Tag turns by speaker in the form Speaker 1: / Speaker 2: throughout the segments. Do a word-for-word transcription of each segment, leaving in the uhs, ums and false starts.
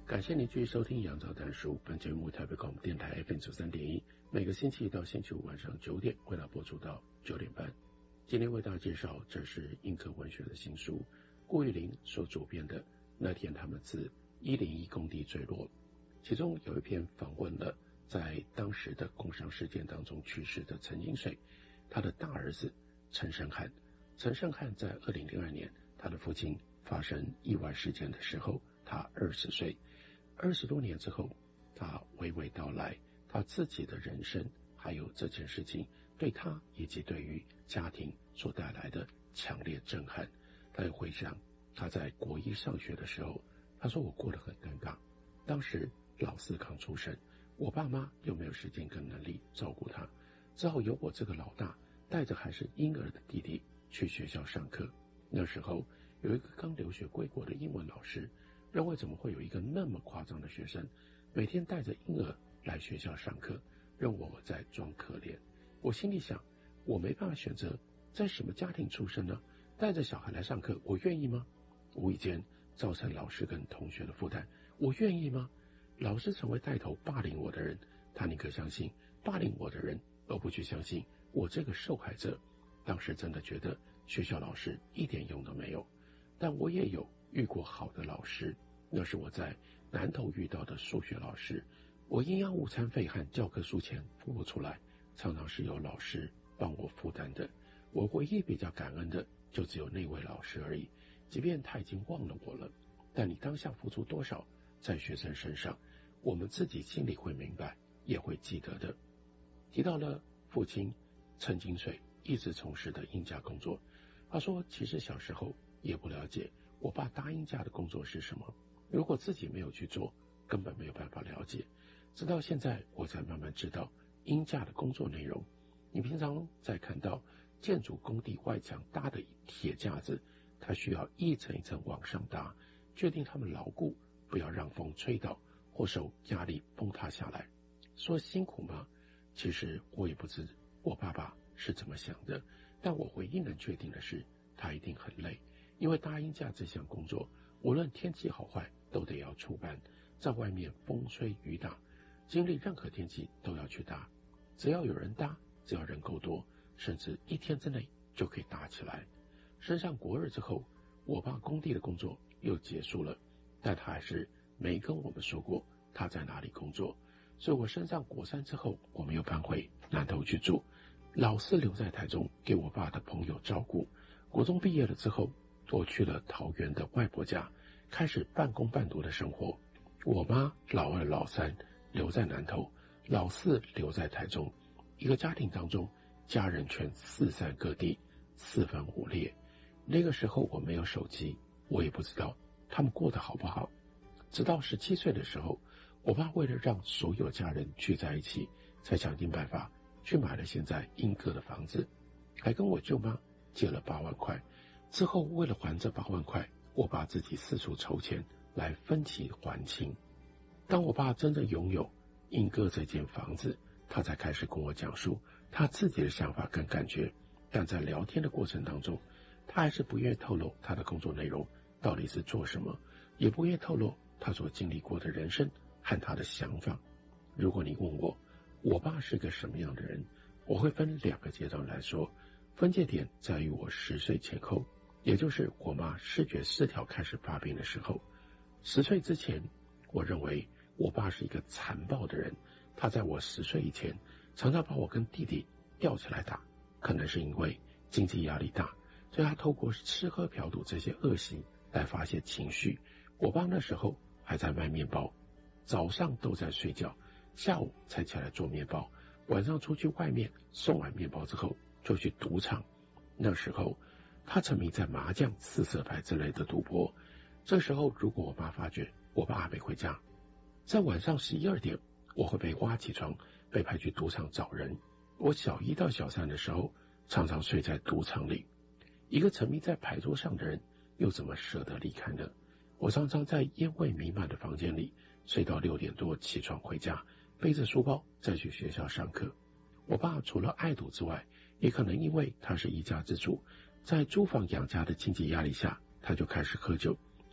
Speaker 1: 感谢您继续收听杨照谈书，本节目台北广播电台 F M 九十三点一，每个星期一到星期五晚上九点为大家播出到九点半。今天为大家介绍，这是印刻文学的新书，顾玉玲所主编的《那天他们自一零一工地坠落》，其中有一篇访问了在当时的工伤事件当中去世的陈金水，他的大儿子陈胜汉。陈胜汉在二零零二年，他的父亲发生意外事件的时候，他二十岁。二十多年之后，他娓娓道来他自己的人生，还有这件事情对他以及对于家庭所带来的强烈震撼。他也回想他在国一上学的时候，他说我过得很尴尬，当时老四刚出生，我爸妈又没有时间跟能力照顾他，只好由我这个老大带着还是婴儿的弟弟去学校上课。那时候有一个刚留学归国的英文老师，认为怎么会有一个那么夸张的学生每天带着婴儿来学校上课，认为我在装可怜。我心里想，我没办法选择在什么家庭出生呢？带着小孩来上课，我愿意吗？无意间造成老师跟同学的负担，我愿意吗？老师成为带头霸凌我的人，他宁可相信霸凌我的人，而不去相信我这个受害者。当时真的觉得学校老师一点用都没有，但我也有遇过好的老师，那是我在南投遇到的数学老师。我营养午餐费和教科书钱付不出来，常常是有老师帮我负担的。我唯一比较感恩的就只有那位老师而已，即便他已经忘了我了，但你当下付出多少在学生身上，我们自己心里会明白，也会记得的。提到了父亲陈金水一直从事的印假工作，他说其实小时候也不了解我爸搭印假的工作是什么，如果自己没有去做，根本没有办法了解。直到现在我才慢慢知道印假的工作内容。你平常在看到建筑工地外墙搭的铁架子，它需要一层一层往上搭，确定它们牢固，不要让风吹倒或受压力崩塌下来。说辛苦吗？其实我也不知我爸爸是怎么想的，但我唯一能确定的是他一定很累，因为搭印架这项工作无论天气好坏都得要出班，在外面风吹雨打，经历任何天气都要去搭，只要有人搭，只要人够多，甚至一天之内就可以搭起来。升上国二之后，我爸工地的工作又结束了，但他还是没跟我们说过他在哪里工作。所以我升上国三之后，我们又搬回南投去住，老四留在台中给我爸的朋友照顾。国中毕业了之后，我去了桃园的外婆家，开始半工半读的生活。我妈老二老三留在南投，老四留在台中。一个家庭当中，家人全四散各地，四分五裂。那个时候我没有手机，我也不知道他们过得好不好。直到十七岁的时候，我爸为了让所有家人聚在一起，才想尽办法去买了现在英歌的房子，还跟我舅妈借了八万块。之后为了还这八万块，我爸自己四处筹钱来分期还清。当我爸真正拥有英歌这间房子，他才开始跟我讲述他自己的想法跟感觉，但在聊天的过程当中，他还是不愿意透露他的工作内容到底是做什么，也不愿意透露他所经历过的人生和他的想法。如果你问我我爸是个什么样的人，我会分两个阶段来说。分界点在于我十岁前后，也就是我妈视觉失调开始发病的时候。十岁之前，我认为我爸是一个残暴的人，他在我十岁以前常常把我跟弟弟吊起来打，可能是因为经济压力大，所以他透过吃喝嫖赌这些恶习来发泄情绪。我爸那时候还在卖面包，早上都在睡觉，下午才起来做面包，晚上出去外面送完面包之后就去赌场。那时候他沉迷在麻将、四色牌之类的赌博。这时候如果我妈发觉我爸还没回家，在晚上十一二点，我会被挖起床，被派去赌场找人。我小一到小三的时候，常常睡在赌场里。一个沉迷在牌桌上的人，又怎么舍得离开呢？我常常在烟味弥漫的房间里睡到六点多起床回家，背着书包再去学校上课。我爸除了爱赌之外，也可能因为他是一家之主，在租房养家的经济压力下，他就开始喝酒，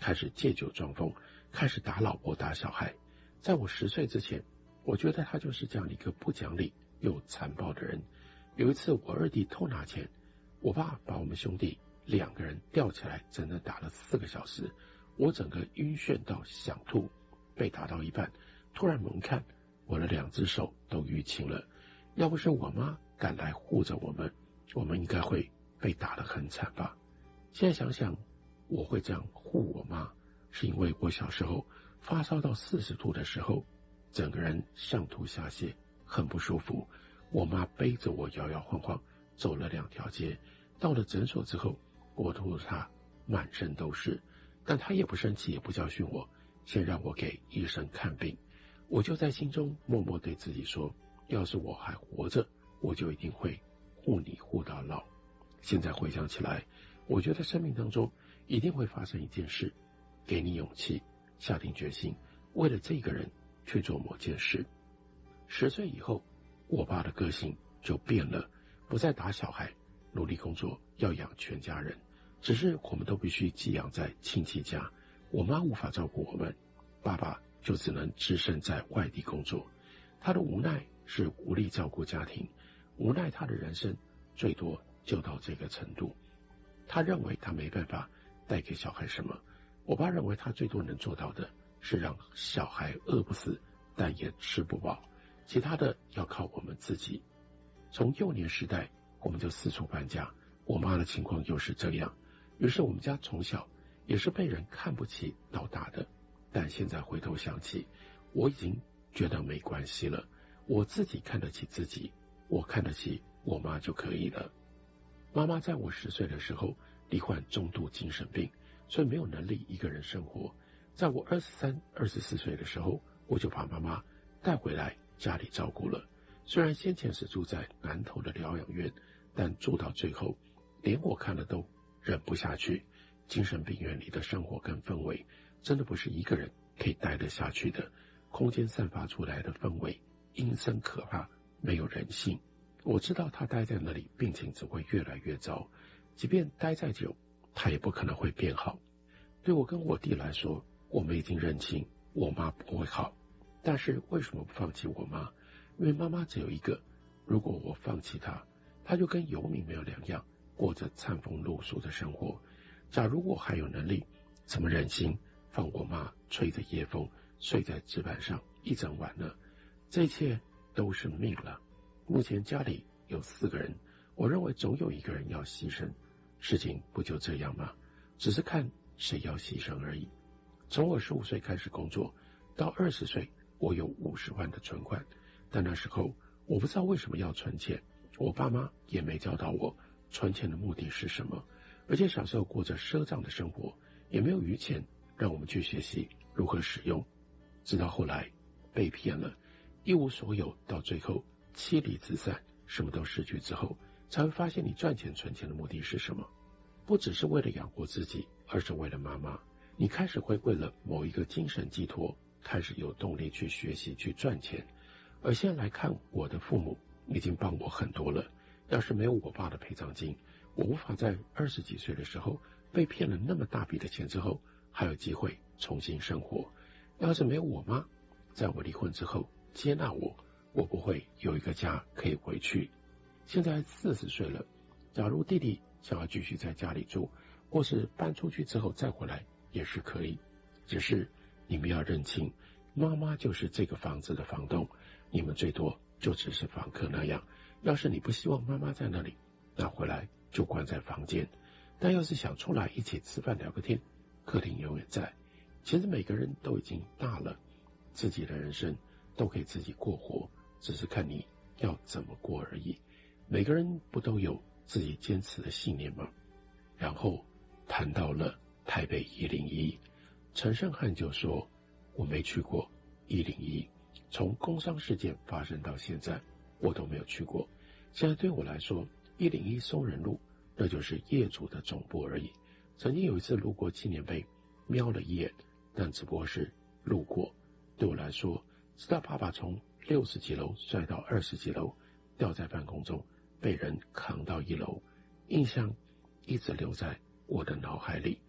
Speaker 1: 开始借酒装疯，开始打老婆打小孩。在我十岁之前，我觉得他就是这样一个不讲理又残暴的人。有一次我二弟偷拿钱，我爸把我们兄弟两个人吊起来整整打了四个小时，我整个晕眩到想吐。被打到一半，突然猛看，我的两只手都淤青了。要不是我妈赶来护着我们，我们应该会被打得很惨吧。现在想想，我会这样护我妈，是因为我小时候发烧到四十度的时候，整个人上吐下泻，很不舒服。我妈背着我摇摇晃晃走了两条街，到了诊所之后，我吐了她满身都是，但她也不生气，也不教训我，先让我给医生看病。我就在心中默默对自己说，要是我还活着，我就一定会护你护到老。现在回想起来，我觉得生命当中一定会发生一件事，给你勇气，下定决心，为了这个人去做某件事。十岁以后，我爸的个性就变了，不再打小孩，努力工作，要养全家人。只是我们都必须寄养在亲戚家，我妈无法照顾我们，爸爸就只能只身在外地工作。他的无奈是无力照顾家庭，无奈他的人生最多就到这个程度。他认为他没办法带给小孩什么，我爸认为他最多能做到的是让小孩饿不死，但也吃不饱，其他的要靠我们自己。从幼年时代我们就四处搬家，我妈的情况又是这样，于是我们家从小也是被人看不起到大的。但现在回头想起，我已经觉得没关系了，我自己看得起自己，我看得起我妈就可以了。妈妈在我十岁的时候罹患中度精神病，所以没有能力一个人生活。在我二十三、二十四岁的时候，我就把妈妈带回来家里照顾了。虽然先前是住在南投的疗养院，但住到最后，连我看了都忍不下去。精神病院里的生活跟氛围，真的不是一个人可以待得下去的。空间散发出来的氛围阴森可怕，没有人性。我知道他待在那里，病情只会越来越糟，即便待再久，他也不可能会变好。对我跟我弟来说，我们已经认清我妈不会好，但是为什么不放弃我妈？因为妈妈只有一个，如果我放弃她，她就跟游民没有两样，过着餐风露宿的生活。假如我还有能力，怎么忍心放我妈吹着夜风，睡在纸板上一整晚呢？这一切都是命了。目前家里有四个人，我认为总有一个人要牺牲，事情不就这样吗？只是看谁要牺牲而已。从我十五岁开始工作到二十岁，我有五十万的存款，但那时候我不知道为什么要存钱，我爸妈也没教导我存钱的目的是什么，而且小时候过着赊账的生活，也没有余钱让我们去学习如何使用。直到后来被骗了，一无所有，到最后妻离子散，什么都失去之后，才会发现你赚钱存钱的目的是什么。不只是为了养活自己，而是为了妈妈。你开始会为了某一个精神寄托，开始有动力去学习去赚钱。而现在来看，我的父母已经帮我很多了。要是没有我爸的陪葬金，我无法在二十几岁的时候被骗了那么大笔的钱之后，还有机会重新生活。要是没有我妈，在我离婚之后接纳我，我不会有一个家可以回去。现在四十岁了，假如弟弟想要继续在家里住，或是搬出去之后再回来也是可以。只是你们要认清，妈妈就是这个房子的房东，你们最多就只是房客那样。要是你不希望妈妈在那里，那回来就关在房间。但要是想出来一起吃饭聊个天，客厅永远在。其实每个人都已经大了，自己的人生都可以自己过活，只是看你要怎么过而已。每个人不都有自己坚持的信念吗？然后谈到了台北一零一，陈胜汉就说，我没去过一零一，从工伤事件发生到现在，我都没有去过。现在对我来说，一零一松仁路那就是业主的总部而已。曾经有一次路过纪念碑，瞄了一眼，但只不过是路过。对我来说，直到爸爸从六十几楼摔到二十几楼，掉在半空中，被人扛到一楼，印象一直留在我的脑海里。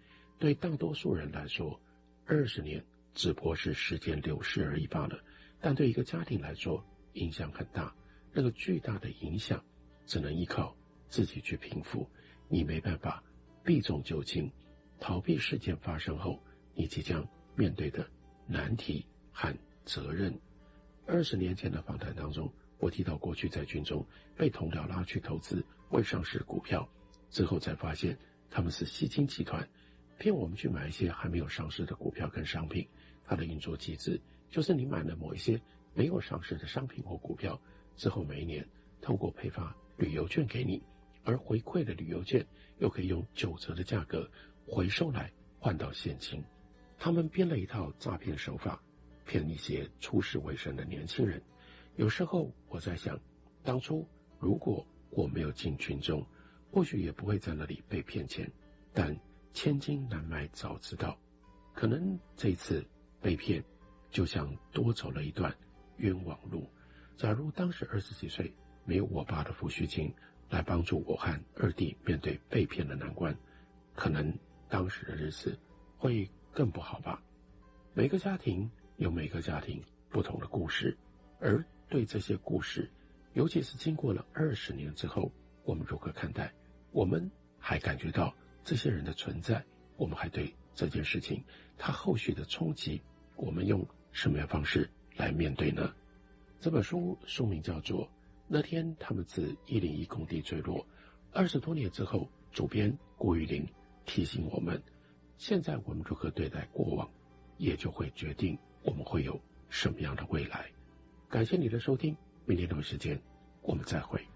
Speaker 1: 对大多数人来说，二十年只不过是时间流逝而已罢了，但对一个家庭来说，影响很大。那个巨大的影响，只能依靠自己去平复。你没办法避重就轻，逃避事件发生后你即将面对的难题和责任。二十年前的访谈当中，我提到过去在军中被同僚拉去投资未上市股票，之后才发现他们是吸金集团，骗我们去买一些还没有上市的股票跟商品。它的运作机制就是你买了某一些没有上市的商品或股票之后，每一年通过配发旅游券给你，而回馈的旅游券又可以用九折的价格回收来换到现金。他们编了一套诈骗手法，骗一些出世未深的年轻人。有时候我在想，当初如果我没有进军中，或许也不会在那里被骗钱，但千金难买早知道，可能这一次被骗就像多走了一段冤枉路。假如当时二十几岁，没有我爸的抚恤金来帮助我和二弟面对被骗的难关，可能当时的日子会更不好吧。每个家庭有每个家庭不同的故事，而对这些故事，尤其是经过了二十年之后，我们如何看待？我们还感觉到这些人的存在，我们还对这件事情它后续的冲击，我们用什么样方式来面对呢？这本书书名叫做《那天他们自一零一工地坠落》，二十多年之后，主编郭玉玲提醒我们，现在我们如何对待过往，也就会决定我们会有什么样的未来。感谢你的收听，明天同一时间我们再会。